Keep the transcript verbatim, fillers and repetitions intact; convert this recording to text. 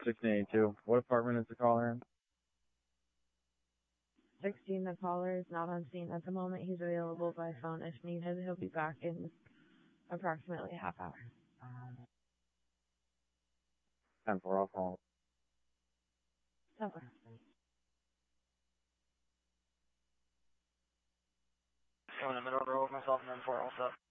sixteen eighty-two. What apartment is the caller in? sixteen, the caller is not on scene at the moment. He's available by phone if needed. He'll be back in approximately a half hour. ten four, I'll call. Okay. So in the middle of the road with myself and then four also.